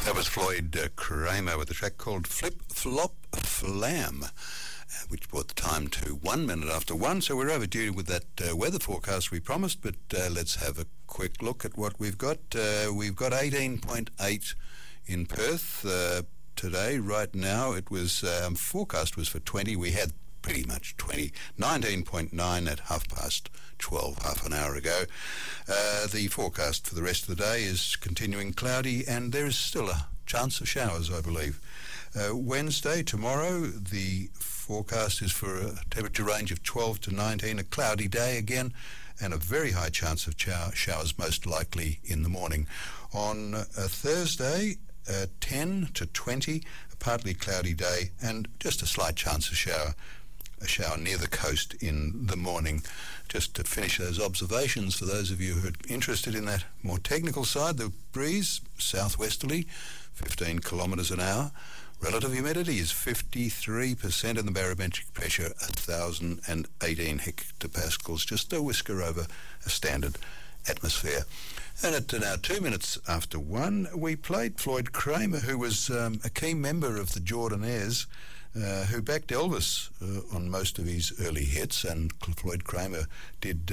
That was Floyd Kramer with a track called Flip Flop Flam, which brought the time to 1 minute after 1. So we're overdue with that weather forecast we promised, but let's have a quick look at what we've got. We've got 18.8 in Perth today. Right now, it was forecast was for 20. We had pretty much 20. 19.9 at 12:30, half an hour ago. The forecast for the rest of the day is continuing cloudy, and there is still a chance of showers, I believe. Wednesday, tomorrow, the forecast is for a temperature range of 12 to 19, a cloudy day again, and a very high chance of showers, most likely in the morning. On Thursday, 10 to 20, a partly cloudy day, and just a slight chance of shower near the coast in the morning. Just to finish those observations, for those of you who are interested in that more technical side, the breeze, southwesterly, 15 kilometres an hour. Relative humidity is 53%, and the barometric pressure 1,018 hectopascals, just a whisker over a standard atmosphere. And at now 2 minutes after 1, we played Floyd Kramer, who was a key member of the Jordanaires, who backed Elvis on most of his early hits, and Floyd Kramer did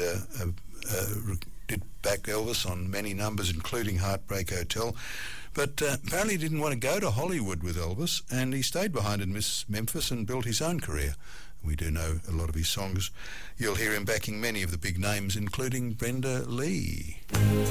back Elvis on many numbers, including Heartbreak Hotel, but apparently didn't want to go to Hollywood with Elvis, and he stayed behind in Memphis and built his own career. We do know a lot of his songs. You'll hear him backing many of the big names, including Brenda Lee.